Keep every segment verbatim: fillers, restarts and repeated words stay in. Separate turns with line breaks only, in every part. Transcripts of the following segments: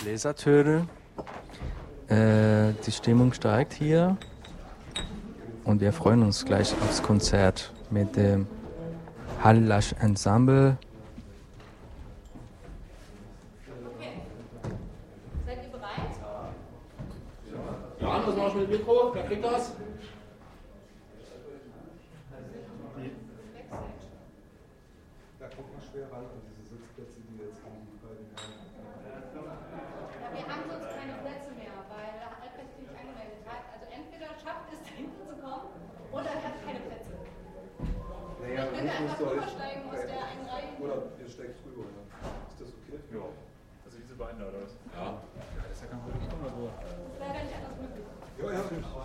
Bläsertöne. Äh, die Stimmung steigt hier und wir freuen uns gleich aufs Konzert mit dem Hallasch Ensemble.
Seid ihr bereit?
Ja, was machst du mit dem Mikro? Wer kriegt das?
Da kommt man schwer ran an diese Sitzplätze, die jetzt haben.
Ja, wir haben sonst keine Plätze mehr, weil Albrecht sich nicht angemeldet hat. Also entweder schafft es, hinten zu kommen, oder er hat keine Plätze.
Naja,
Ich könnte einfach rübersteigen aus der einen Reihe.
Oder ihr steigt rüber, ne? Ist das okay?
Ja. Also diese beiden da, oder was?
Ja.
Das ist ja kein Problem. Oder so.
Das ist leider nicht anders möglich.
Ja, ja.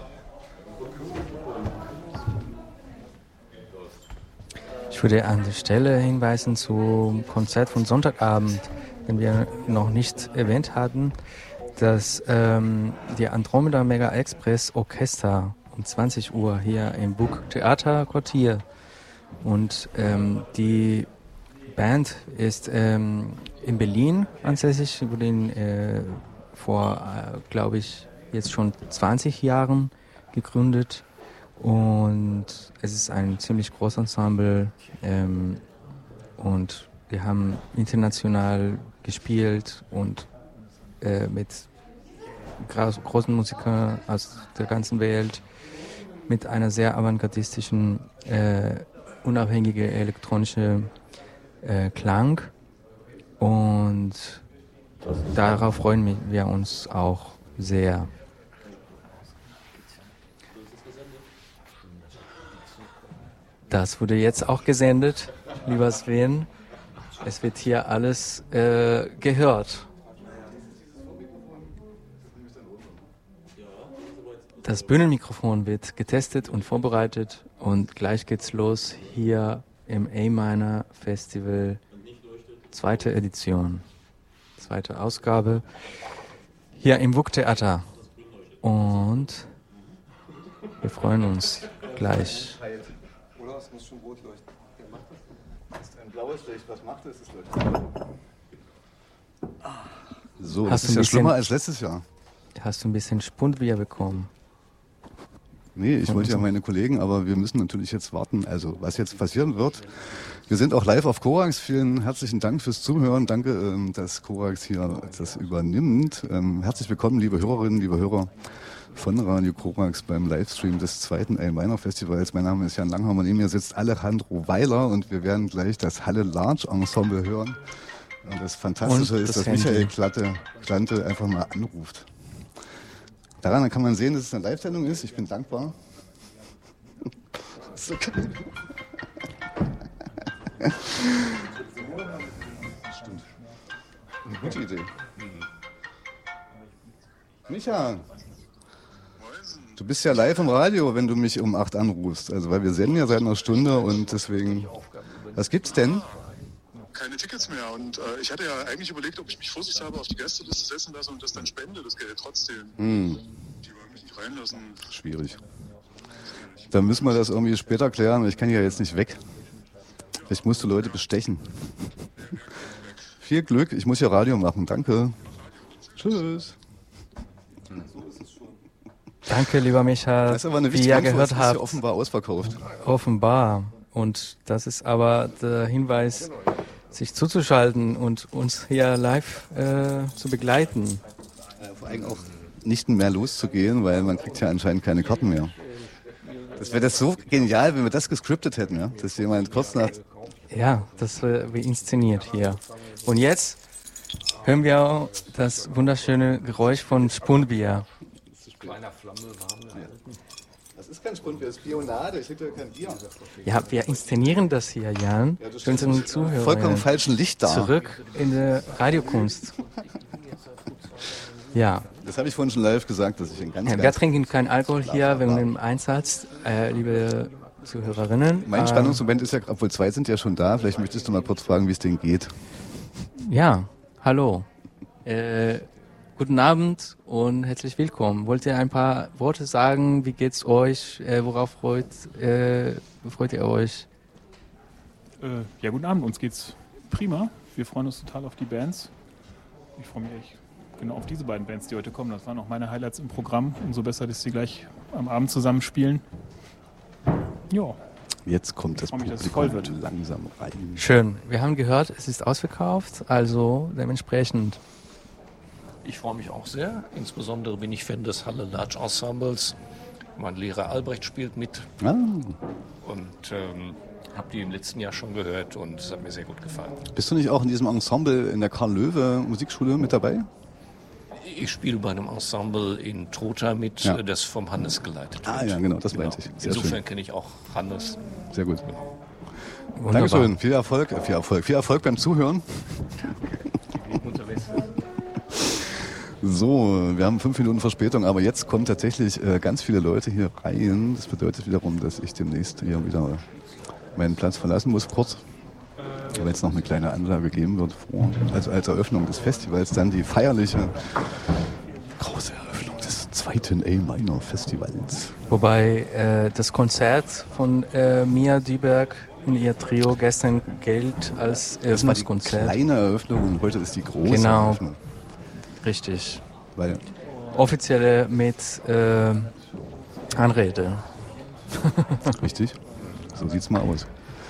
Ich würde an der Stelle hinweisen zum Konzert von Sonntagabend, den wir noch nicht erwähnt hatten, dass ähm, die Andromeda Mega Express Orchester um zwanzig Uhr hier im Bug Theater Quartier und ähm, die Band ist ähm, in Berlin ansässig, wurde in, äh, vor, äh, glaube ich, jetzt schon zwanzig Jahren gegründet. Und es ist ein ziemlich großes Ensemble ähm, und wir haben international gespielt und äh, mit gro- großen Musikern aus der ganzen Welt, mit einer sehr avantgardistischen, äh, unabhängigen elektronischen äh, Klang und darauf freuen wir uns auch sehr. Das wurde jetzt auch gesendet, lieber Sven. Es wird hier alles äh, gehört. Das Bühnenmikrofon wird getestet und vorbereitet und gleich geht's los hier im A-Minor Festival, zweite Edition, zweite Ausgabe, hier im W U K-Theater. Und wir freuen uns gleich.
Oder? Es muss schon rot leuchten. Wer macht das? Das ist ein blaues Licht. Was macht das? Es leuchtet. So,
Hast
das
du
ist
ein
ja
bisschen-
schlimmer als letztes Jahr.
Hast du ein bisschen Spundbier bekommen?
Nee, ich wollte ja meine Kollegen, aber wir müssen natürlich jetzt warten, also was jetzt passieren wird. Wir sind auch live auf Korax. Vielen herzlichen Dank fürs Zuhören. Danke, ähm, dass Korax hier das übernimmt. Ähm, Herzlich willkommen, liebe Hörerinnen, liebe Hörer von Radio Korax beim Livestream des zweiten A-Minor Festivals. Mein Name ist Jan Langhammer, neben mir sitzt Alejandro Weiler und wir werden gleich das Halle Large Ensemble hören. Und das Fantastische
Und
ist,
das
dass Michael
Handy.
Klatte, Klante einfach mal anruft. Daran kann man sehen, dass es eine Live-Sendung ist. Ich bin dankbar. Ist okay. Stimmt. Eine gute Idee. Micha, du bist ja live im Radio, wenn du mich um acht anrufst. Also, weil wir senden ja seit einer Stunde und deswegen. Was gibt's denn?
Keine Tickets mehr und äh, ich hatte ja eigentlich überlegt, ob ich mich vorsichtshalber auf die Gästeliste setzen lasse und das dann spende, das Geld trotzdem.
Hm,
Die wollen mich nicht reinlassen.
schwierig. Dann müssen wir das irgendwie später klären. Ich kann ja jetzt nicht weg. Ich musste Leute bestechen. Viel Glück. Ich muss ja Radio machen. Danke. Tschüss.
Danke, lieber Micha.
Das ist aber eine
wie
wichtige
ihr
Antwort.
gehört
Das ist ja
habt.
offenbar ausverkauft.
Offenbar. Und das ist aber der Hinweis, sich zuzuschalten und uns hier live äh, zu begleiten.
Äh, vor allem auch nicht mehr loszugehen, weil man kriegt ja anscheinend keine Karten mehr. Das wäre das so genial, wenn wir das gescriptet hätten, ja? Dass jemand kurz nach...
Ja, das äh, wird inszeniert hier. Und jetzt hören wir auch das wunderschöne Geräusch von Spundbier.
Das ist kein Spund, das ist Bionade. Ich hätte kein Bier.
Ja, wir inszenieren das hier, Jan, für unseren Zuhörer.
Vollkommen falschen Licht da.
Zurück in der Radiokunst. Ja,
Das habe ich vorhin schon live gesagt, dass ich ein ganz,
wir
ganz...
trinken keinen Alkohol hier wegen dem Einsatz, äh, liebe Zuhörerinnen.
Mein
Äh,
Spannungsmoment ist ja, obwohl zwei sind ja schon da, vielleicht möchtest du mal kurz fragen, wie es denen geht.
Ja, hallo. Äh, guten Abend und herzlich willkommen. Wollt ihr ein paar Worte sagen? Wie geht's euch? Äh, worauf freut, äh, freut ihr euch?
Äh, ja, guten Abend. Uns geht's prima. Wir freuen uns total auf die Bands. Ich freue mich echt genau auf diese beiden Bands, die heute kommen. Das waren auch meine Highlights im Programm. Umso besser, dass sie gleich am Abend zusammenspielen. Ja.
Jetzt kommt das
Ich freue mich, dass es
Publikum
voll wird.
langsam rein.
Schön. Wir haben gehört, es ist ausverkauft, also dementsprechend.
Ich freue mich auch sehr. Insbesondere bin ich Fan des Halle Large Ensembles. Mein Lehrer Albrecht spielt mit
Ah,
und ähm, habe die im letzten Jahr schon gehört und es hat mir sehr gut gefallen.
bist du nicht auch in diesem Ensemble in der Karl-Löwe Musikschule mit dabei?
Ich spiele bei einem Ensemble in Trotha mit,
Ja.
äh, das vom Hannes geleitet wird.
Ah ja, genau, das meinte ich. Sehr
Insofern
schön.
kenne ich auch Hannes.
Sehr gut.
Wunderbar.
Dankeschön. Viel Erfolg, äh, viel Erfolg, viel Erfolg beim Zuhören. So, wir haben fünf Minuten Verspätung, aber jetzt kommen tatsächlich äh, ganz viele Leute hier rein. Das bedeutet wiederum, dass ich demnächst hier wieder meinen Platz verlassen muss, kurz. Weil es noch eine kleine Ansage geben wird, vor, also als Eröffnung des Festivals, dann die feierliche große Eröffnung des zweiten A-Minor Festivals.
Wobei äh, das Konzert von äh, Mia Düberg und ihr Trio gestern gilt als
Das war die
Eröffnungskonzert.
kleine Eröffnung und heute ist die große
Genau.
Eröffnung.
Richtig.
Weil
Offizielle mit äh, Anrede.
Richtig. So sieht's mal aus.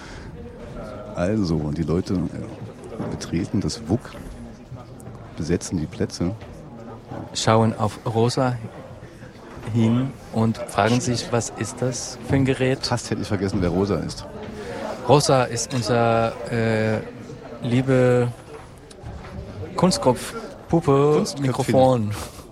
Also, und die Leute äh, betreten das W U K, besetzen die Plätze.
Schauen auf Rosa hin und fragen sich, was ist das für ein Gerät?
Fast hätte ich vergessen, wer Rosa ist.
Rosa ist unser äh, liebe Kunstkopf-Puppe
Kunstköpfchen.
Mikrofon.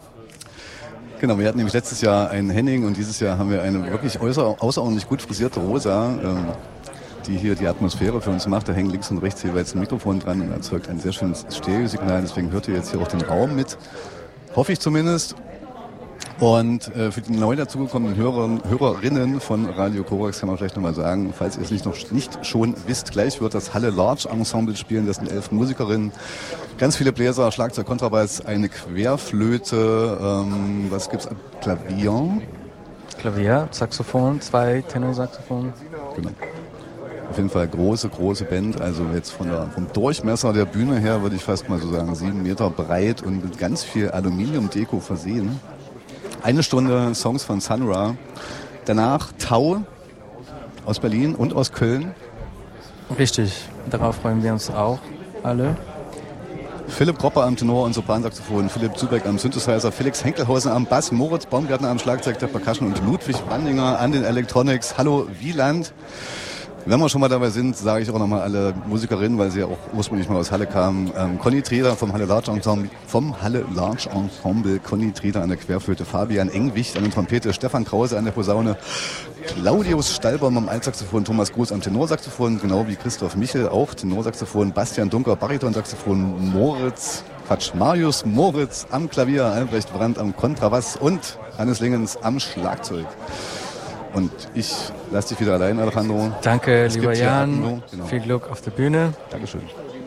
Genau, wir hatten nämlich letztes Jahr einen Henning und dieses Jahr haben wir eine wirklich äußer, außerordentlich gut frisierte Rosa, ähm, die hier die Atmosphäre für uns macht. Da hängen links und rechts jeweils ein Mikrofon dran und erzeugt ein sehr schönes Stereosignal. Deswegen hört ihr jetzt hier auch den Raum mit. Hoffe ich zumindest. Und äh, für die neu dazugekommenen Hörer, Hörerinnen von Radio Korax kann man vielleicht nochmal sagen, falls ihr es nicht noch nicht schon wisst, gleich wird das Halle Large Ensemble spielen. Das sind elf Musikerinnen, ganz viele Bläser, Schlagzeug, Kontrabass, eine Querflöte, ähm, was gibt's? Klavier.
Klavier, Saxophon, zwei Tenorsaxophon.
Genau. Auf jeden Fall große, große Band. Also jetzt von der, vom Durchmesser der Bühne her würde ich fast mal so sagen, sieben Meter breit und mit ganz viel Aluminiumdeko versehen. Eine Stunde Songs von Sun Ra. Danach Tau aus Berlin und aus Köln.
Richtig, darauf freuen wir uns auch alle.
Philipp Kropper am Tenor und Sopransaxophon, Philipp Zubeck am Synthesizer, Felix Henkelhausen am Bass, Moritz Baumgärtner am Schlagzeug der Percussion und Ludwig Wandinger an den Electronics. Hallo Wieland. Wenn wir schon mal dabei sind, sage ich auch nochmal alle Musikerinnen, weil sie ja auch ursprünglich mal aus Halle kamen. Ähm, Conny Treder vom Halle Large Ensemble, vom Halle Large Ensemble, Conny Treder an der Querflöte, Fabian Engwicht an der Trompete, Stefan Krause an der Posaune, Claudius Stalbaum am Altsaxophon, Thomas Gruß am Tenorsaxophon, genau wie Christoph Michel auch Tenorsaxophon, Bastian Dunker Baritonsaxophon, Moritz, Quatsch, Marius Moritz am Klavier, Albrecht Brandt am Kontrabass und Hannes Lingens am Schlagzeug. Und ich lasse dich wieder allein, Alejandro.
Danke,
Es
lieber
gibt hier
Jan.
Atmo, genau.
Viel Glück auf der Bühne.
Dankeschön.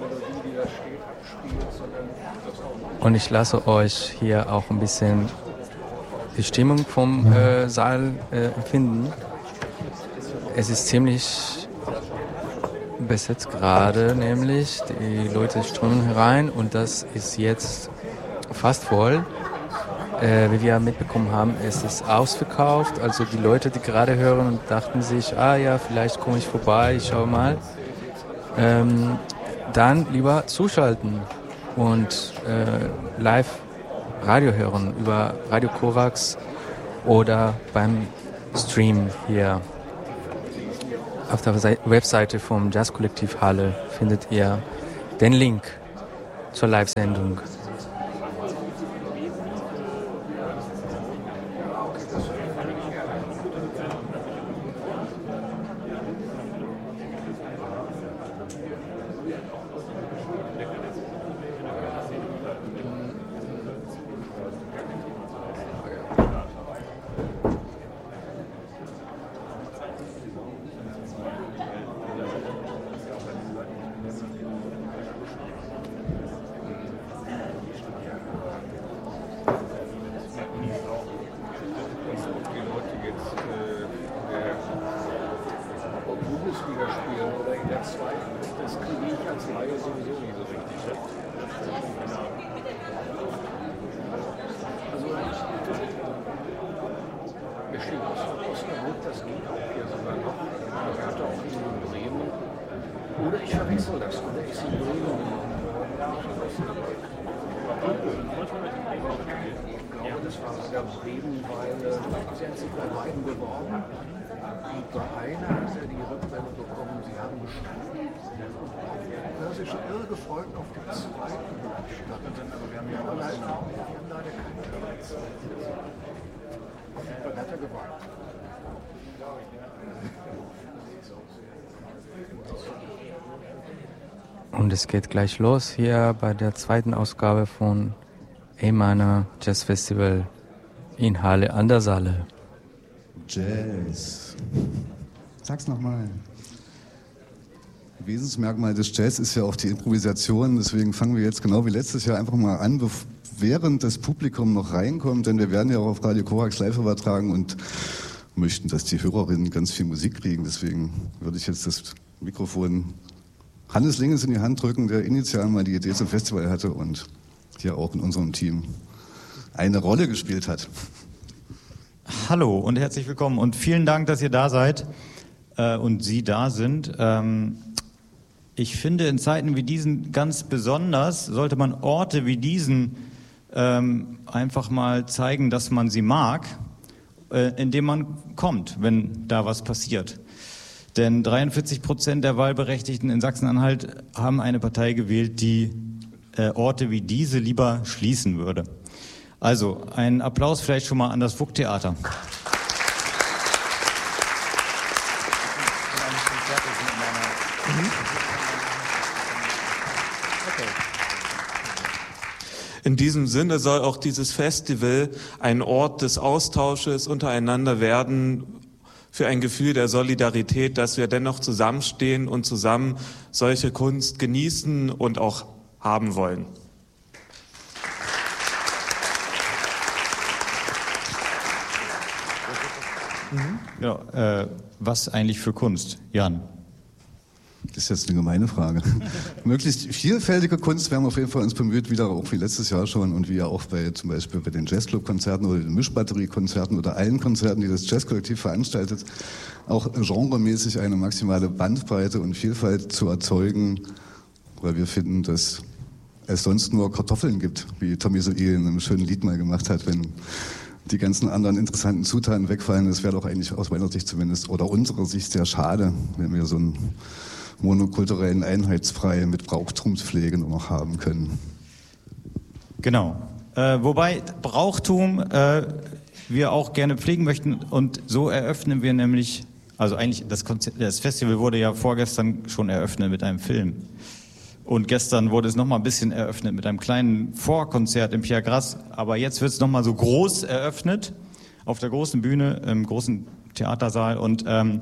Und ich lasse euch hier auch ein bisschen die Stimmung vom äh, Saal äh, empfinden. Es ist ziemlich besetzt gerade, nämlich die Leute strömen herein und das ist jetzt fast voll. Äh, wie wir mitbekommen haben, es ist ausverkauft. Also die Leute, die gerade hören und dachten sich, ah ja, vielleicht komme ich vorbei, ich schau mal. Ähm, dann lieber zuschalten und äh, live Radio hören über Radio Korax oder beim Stream hier. Auf der Webseite vom Jazzkollektiv Halle findet ihr den Link zur Live-Sendung.
gut, das geht auch hier sogar noch. Er hatte auch in Bremen. Oder ich verwechsel das, oder ist in Bremen. Ich glaube, das war sogar Bremen, weil äh, sie haben sich bei beiden beworben. Und bei einer hat er die Rückmeldung bekommen, sie haben bestanden. Das ist irre gefolgt auf die zweiten Stadt. Aber wir haben ja auch leider, wir haben leider keine Platz. Dann hat er gewartet.
Und es geht gleich los hier bei der zweiten Ausgabe von E-Miner Jazz Festival in Halle an der Saale.
Jazz. Sag's nochmal. Wesensmerkmal des Jazz ist ja auch die Improvisation, deswegen fangen wir jetzt genau wie letztes Jahr einfach mal an, während das Publikum noch reinkommt, denn wir werden ja auch auf Radio Korax live übertragen und möchten, dass die Hörerinnen ganz viel Musik kriegen, deswegen würde ich jetzt das Mikrofon Hannes Linges in die Hand drücken, der initial mal die Idee zum Festival hatte und hier auch in unserem Team eine Rolle gespielt hat.
Hallo und herzlich willkommen und vielen Dank, dass ihr da seid äh, und Sie da sind. Ähm, ich finde, in Zeiten wie diesen ganz besonders sollte man Orte wie diesen ähm, einfach mal zeigen, dass man sie mag, äh, indem man kommt, wenn da was passiert. Denn dreiundvierzig Prozent der Wahlberechtigten in Sachsen-Anhalt haben eine Partei gewählt, die äh, Orte wie diese lieber schließen würde. Also, ein Applaus vielleicht schon mal an das Vogttheater.
In diesem Sinne soll auch dieses Festival ein Ort des Austausches untereinander werden, für ein Gefühl der Solidarität, dass wir dennoch zusammenstehen und zusammen solche Kunst genießen und auch haben wollen.
Mhm. Genau, äh, was eigentlich für Kunst, Jan?
Das ist jetzt eine gemeine Frage. Möglichst vielfältige Kunst, wir haben auf jeden Fall uns bemüht, wieder auch wie letztes Jahr schon und wie ja auch bei zum Beispiel bei den Jazzclub-Konzerten oder den Mischbatterie-Konzerten oder allen Konzerten, die das Jazzkollektiv veranstaltet, auch genremäßig eine maximale Bandbreite und Vielfalt zu erzeugen, weil wir finden, dass es sonst nur Kartoffeln gibt, wie Tommy Soil in einem schönen Lied mal gemacht hat, wenn die ganzen anderen interessanten Zutaten wegfallen. Das wäre doch eigentlich aus meiner Sicht zumindest oder unserer Sicht sehr schade, wenn wir so ein monokulturellen Einheitsbrei mit Brauchtumspflege nur noch haben können.
Genau. Äh, wobei Brauchtum äh, wir auch gerne pflegen möchten und so eröffnen wir nämlich, also eigentlich das, Konzert, das Festival wurde ja vorgestern schon eröffnet mit einem Film und gestern wurde es nochmal ein bisschen eröffnet mit einem kleinen Vorkonzert im Pierre Grasse, aber jetzt wird es nochmal so groß eröffnet auf der großen Bühne im großen Theatersaal und ähm,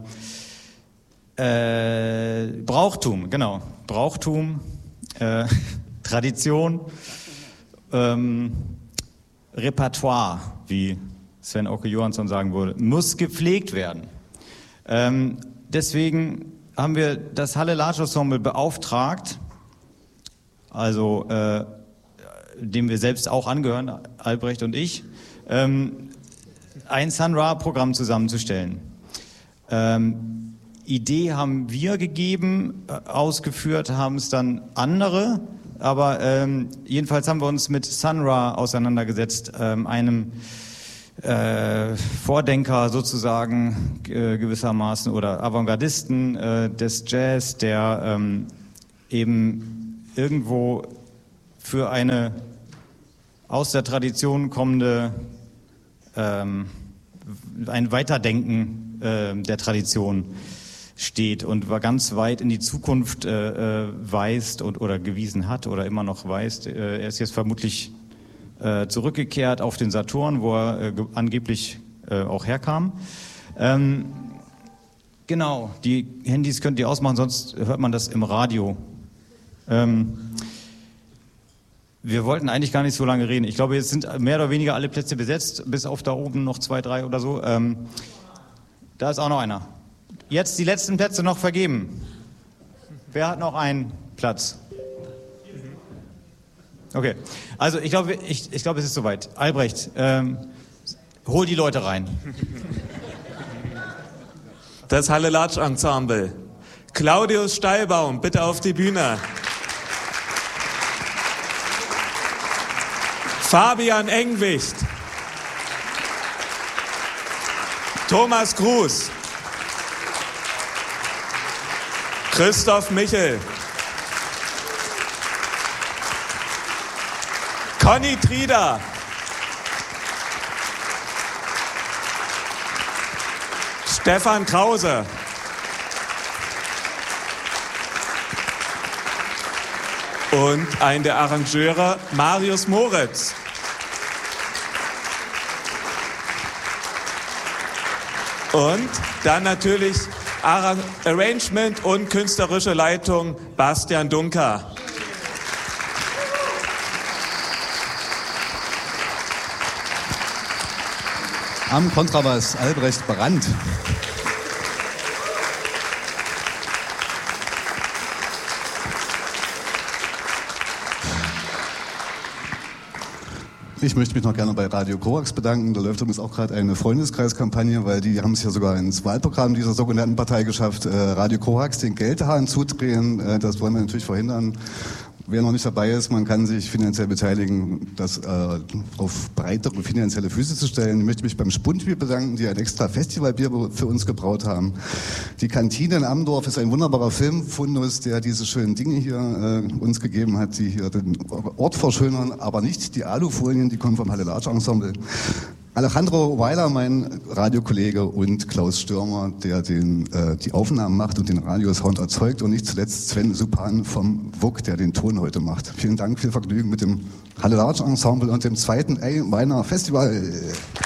Äh, Brauchtum, genau. Brauchtum, äh, Tradition, ähm, Repertoire, wie Sven Åke Johansson sagen würde, muss gepflegt werden. Ähm, deswegen haben wir das Halle Large Ensemble beauftragt, also äh, dem wir selbst auch angehören, Albrecht und ich, ähm, ein Sun Ra-Programm zusammenzustellen. Ähm, Idee haben wir gegeben, ausgeführt haben es dann andere, aber ähm, jedenfalls haben wir uns mit Sun Ra auseinandergesetzt, ähm, einem äh, Vordenker sozusagen äh, gewissermaßen oder Avantgardisten äh, des Jazz, der ähm, eben irgendwo für eine aus der Tradition kommende ähm, ein Weiterdenken äh, der Tradition steht und war ganz weit in die Zukunft äh, weist und oder gewiesen hat oder immer noch weist. Äh, er ist jetzt vermutlich äh, zurückgekehrt auf den Saturn, wo er äh, angeblich äh, auch herkam. Ähm, genau, die Handys könnt ihr ausmachen, sonst hört man das im Radio. Ähm, wir wollten eigentlich gar nicht so lange reden. Ich glaube, jetzt sind mehr oder weniger alle Plätze besetzt, bis auf da oben noch zwei, drei oder so. Ähm, da ist auch noch einer. Jetzt die letzten Plätze noch vergeben. Wer hat noch einen Platz? Okay, also ich glaube, ich, ich glaube, es ist soweit. Albrecht, ähm, hol die Leute rein.
das Halle-Latsch-Ensemble. Claudius Steilbaum, bitte auf die Bühne. Fabian Engwicht. Thomas Gruß. Christoph Michel. Conny Trieder. Stefan Krause. Und ein der Arrangeure, Marius Moritz. Und dann natürlich Arra- Arrangement und künstlerische Leitung Bastian Dunker.
Am Kontrabass Albrecht Brandt. Ich möchte mich noch gerne bei Radio Korax bedanken. Da läuft übrigens auch gerade eine Freundeskreiskampagne, weil die haben es ja sogar ins Wahlprogramm dieser sogenannten Partei geschafft, äh, Radio Korax den Geldhahn zudrehen. Äh, das wollen wir natürlich verhindern. Wer noch nicht dabei ist, man kann sich finanziell beteiligen, das äh, auf breitere finanzielle Füße zu stellen. Ich möchte mich beim Spundbier bedanken, die ein extra Festivalbier für uns gebraut haben. Die Kantine in Amdorf ist ein wunderbarer Filmfundus, der diese schönen Dinge hier äh, uns gegeben hat, die hier den Ort verschönern, aber nicht die Alufolien, die kommen vom Halle-Latsch-Ensemble. Alejandro Weiler, mein Radiokollege, und Klaus Stürmer, der den, äh, die Aufnahmen macht und den Radiosound erzeugt, und nicht zuletzt Sven Supan vom W U K, der den Ton heute macht. Vielen Dank, viel Vergnügen mit dem Halle-Latsch-Ensemble und dem zweiten Ey, Meiner Festival.